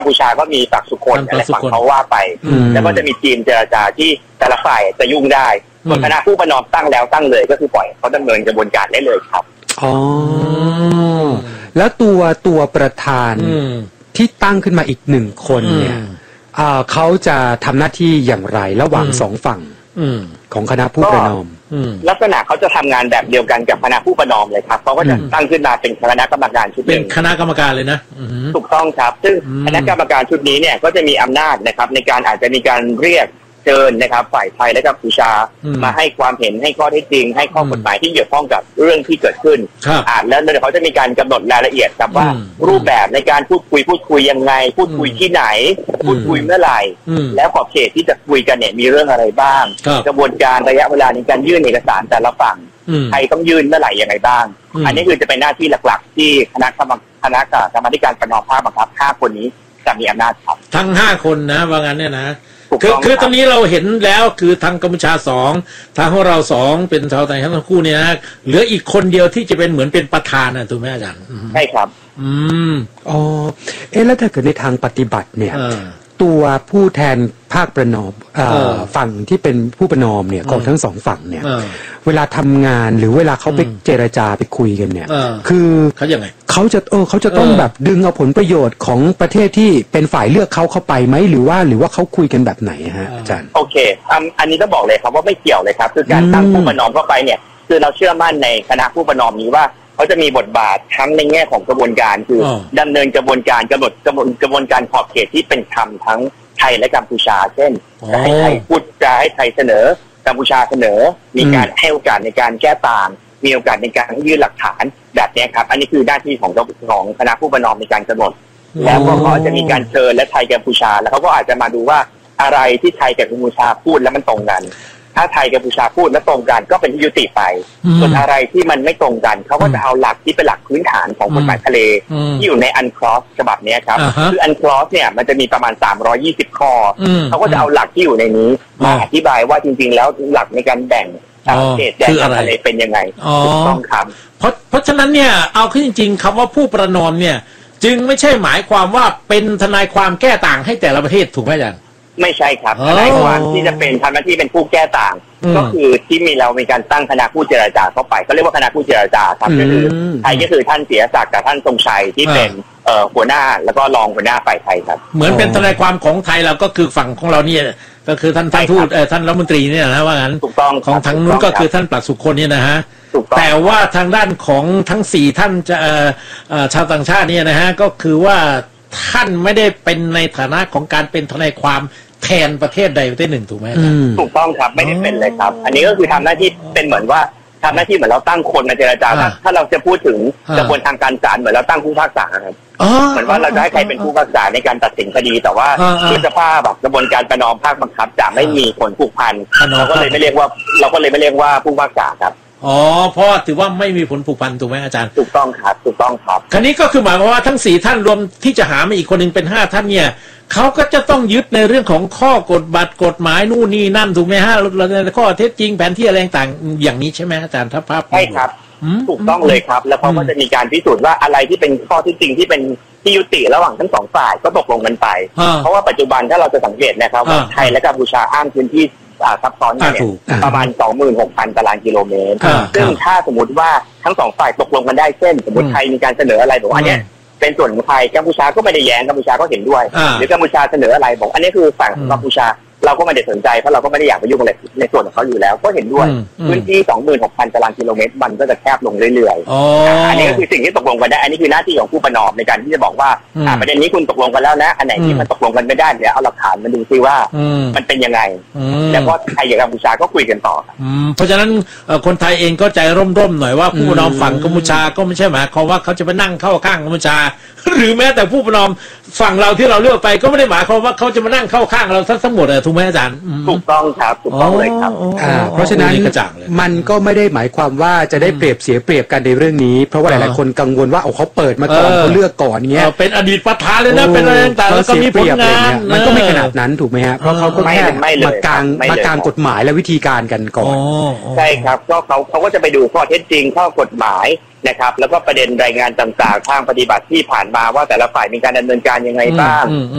มพูชาก็มีฝั่งสุคนและฝั่งเขาว่าไปแล้วก็จะมีทีมเจรจาที่แต่ละฝ่ายจะยุ่งได้ส่วนคณะผู้ประนอมตั้งแล้วตั้งเลยก็คือปล่อยเขาดำเนินกระบวนการได้เลยครับอ๋อแล้วตัวประธานที่ตั้งขึ้นมาอีกหนึ่งคนเนี่ยเขาจะทำหน้าที่อย่างไรระหว่างสองฝั่งของคณะผู้ประนอมลักษณะเขาจะทำงานแบบเดียวกันกับคณะผู้ประนอมเลยครับเขาก็จะตั้งขึ้นมาเป็นคณะกรรมการชุดเป็นคณะกรรมการเลยนะถูกต้องครับซึ่งคณะกรรมการชุดนี้เนี่ยก็จะมีอำนาจนะครับในการอาจจะมีการเรียกเชิญนะครับฝ่ายไทยและกัมพูชามาให้ความเห็นให้ข้อเท็จจริงให้ข้อกฎหมายที่เกี่ยวข้องกับเรื่องที่เกิดขึ้นแล้วเดี๋ยวเขาจะมีการกำหนดรายละเอียดครับว่ารูปแบบในการพูดคุยยังไงพูดคุยที่ไหนพูดคุยเมื่อไหร่แล้วขอบเขตที่จะคุยกันเนี่ยมีเรื่องอะไรบ้างกระบวนการระยะเวลาในการยื่นเอกสารแต่ละฝั่งใครต้องยื่นเมื่อไหร่ยังไงบ้างอันนี้คือจะเป็นหน้าที่หลักๆที่คณะกรรมการประนอมภาคบังคับ5 คนนี้จะมีอำนาจครับทั้ง5 คนนะว่างั้นเนี่ยนะคือตอนนี้เราเห็นแล้วคือทางกัมพูชา2ทางของเรา2เป็นชาวไทยทั้งคู่เนี่ยนะเหลืออีกคนเดียวที่จะเป็นเหมือนเป็นประธานนะถูกไหมอาจารย์ใช่ครับอ๋อแล้วถ้าเกิดในทางปฏิบัติเนี่ยตัวผู้แทนภาคประนอมฝั่งที่เป็นผู้ประนอมเนี่ยของทั้ง2 ฝั่งเนี่ยเวลาทำงานหรือเวลาเขาไปเจรจาไปคุยกันเนี่ยคือเขาอย่างไงเขาจะต้องแบบดึงเอาผลประโยชน์ของประเทศที่เป็นฝ่ายเลือกเขาเข้าไปไหมหรือว่าเขาคุยกันแบบไหนฮะอาจารย์โอเคอันนี้ต้องบอกเลยครับว่าไม่เกี่ยวเลยครับคือการตั้งผู้ประนอมเข้าไปเนี่ยคือเราเชื่อมั่นในคณะผู้ประนอมนี้ว่าเขาจะมีบทบาททั้งในแง่ของกระบวนการคือดำเนินกระบวนการกำหนดกระบวนการขอบเขตที่เป็นธรรมทั้งไทยและกัมพูชาเช่นจะให้ไทยพูดจะให้ไทยเสนอกัมพูชาเสนอมีการให้โอกาสในการแก้ต่างมีโอกาสในการยื่นหลักฐานแบบนี้ครับอันนี้คือหน้าที่ของคณะผู้ประนอมในการกำหนดแล้วก็เขาจะมีการเชิญและไทยกัมพูชาแล้วเขาก็อาจจะมาดูว่าอะไรที่ไทยกับกัมพูชาพูดแล้วมันตรงกันถ้าไทยกัมพูชาพูดและตรงกันก็เป็นที่ยุติไปส่วนอะไรที่มันไม่ตรงกันเขาก็จะเอาหลักที่เป็นหลักพื้นฐานของกฎหมายทะเลที่อยู่ในอันคลอสฉบับนี้ครับคืออันคลอสเนี่ยมันจะมีประมาณ320 ข้อเขาก็จะเอาหลักที่อยู่ในนี้มาอธิบายว่าจริงๆแล้วหลักในการแบ่งเขตแดนทะเลเป็นยังไงถูกต้องครับเพราะฉะนั้นเนี่ยเอาขึ้นจริงๆคำว่าผู้ประนอมเนี่ยจึงไม่ใช่หมายความว่าเป็นทนายความแก้ต่างให้แต่ละประเทศถูกไหมอาจารย์ไม่ใช่ครับทนายความที่จะเป็นทำหน้าที่เป็นผู้แก้ต่างก็คือที่เรามีการตั้งคณะผู้เจรจาเข้าไปก็เรียกว่าคณะผู้เจรจาครับก็คือไทยก็คือท่านเสียศักดิ์กับท่านทรงชัยที่เป็นหัวหน้าแล้วก็รองหัวหน้าฝ่ายไทยครับเหมือนเป็นทนายความของไทยเราก็คือฝั่งของเราเนี่ยก็คือท่านทูตท่านรัฐมนตรีเนี่ยนะว่างั้นถูกต้องของทางนู้นก็คือท่านปลัดสุคนเนี่ยนะฮะแต่ว่าทางด้านของทั้ง4ท่านจะชาวต่างชาติเนี่ยนะฮะก็คือว่าท่านไม่ได้เป็นในฐานะของการเป็นทนายความแทนประเทศใดประเทศหนึ่งถูกไหมถูกต้องครับไม่ได้เป็นเลยครับอันนี้ก็คือทำหน้าที่เป็นเหมือนว่าทำหน้าที่เหมือนเราตั้งคนมาเจรจาถ้าเราจะพูดถึงกระบวนทางการศาลเหมือนเราตั้งผู้พิพากษาครับเหมือนว่าเราจะให้ใครเป็นผู้พิพากษาในการตัดสินคดีแต่ว่าด้วยสภาพแบบกระบวนการประนอมภาคบังคับจะไม่มีผลผูกพันเราก็เลยไม่เรียกว่าผู้พิพากษาครับเพราะถือว่าไม่มีผลผูกพันถูกไหมอาจารย์ถูกต้องครับถูกต้องครับคราวนี้ก็คือหมายความว่าทั้ง4ท่านรวมที่จะหามาอีกคนนึงเป็น5ท่านเนี่ยเขาก็จะต้องยึดในเรื่องของข้อกฎหมายนู่นนี่นั่นถูกไหมฮะข้อเท็จจริงแผนที่อะไรต่างอย่างนี้ใช่ไหมอาจารย์ถ้าภาพใช่ครับถูกต้องเลยครับแล้วเขาก็จะมีการพิสูจน์ว่าอะไรที่เป็นข้อเท็จจริงที่เป็นที่ยุติระหว่างทั้ง2 ฝ่ายก็ตกลงกันไปเพราะว่าปัจจุบันถ้าเราจะสังเกตนะครับว่าไทยและกัมพูชาอ้างพื้นที่ซับซ้อนเนี่ยประมาณ 26,000 ตารางกิโลเมตรซึ่งถ้าสมมติว่าทั้ง2 ฝ่ายตกลงกันได้เช่นสมมติไทยมีการเสนออะไรบอกว่าเนี่ยเป็นส่วนของไทยกัมพูชาก็ไม่ได้แย้งกัมพูชาก็เห็นด้วยหรือกัมพูชาเสนออะไรบอกอันนี้คือฝั่งกัมพูชาเราก็ไม่ได้สนใจเพราะเราก็ไม่ได้อยากไปยุ่งอะไรในส่วนของเขาอยู่แล้วก็เห็นด้วยพื้นที่ 26,000 ตารางกิโลเมตรมันก็จะแคบลงเรื่อยๆอันนี้ก็คือสิ่งที่ตกลงกันได้อันนี้คือหน้าที่ของผู้ประนอมในการที่จะบอกว่าประเด็นนี้คุณตกลงกันแล้วนะอันไหนที่มันตกลงกันไม่ได้เดี๋ยวเอาหลักฐานมาดูซิว่ามันเป็นยังไงแล้วก็ไทยกับกัมพูชาก็คุยกันต่อเพราะฉะนั้นคนไทยเองก็ใจร่มๆหน่อยว่าผู้ประนอมฝั่งกัมพูชาก็ไม่ใช่หมายความว่าเขาจะไปนั่งเข้าข้างกัมพูชาหรือแม้แต่ผู้ประนอมฝั่งเราที่เราเลือกไปก็ไม่ได้หมายความว่าเขาจะมานั่งเข้าข้างเราทั้งหมดถูกไหมอาจารย์ถูกต้องครับถูกต้องเลยครับเพราะฉะนั้นมันก็ไม่ได้หมายความว่าจะได้เปรียบเสียเปรียบกันในเรื่องนี้เพราะว่าหลายๆคนกังวลว่าเขาเปิดมาก่อนเขาเลือกก่อนเงี้ยเป็นอดีตประธานเลยนะเป็นอะไรต่างๆแล้วก็มีผลงานมันก็ไม่ขนาดนั้นถูกไหมฮะเพราะเขาก็แค่มากางกฎหมายและวิธีการกันก่อนใช่ครับก็เขาก็จะไปดูข้อเท็จจริงข้อกฎหมายนะครับแล้วก็ประเด็นรายงานต่างๆทางปฏิบัติที่ผ่านมาว่าแต่ละฝ่ายมีการดำเนินการยังไงบ้าง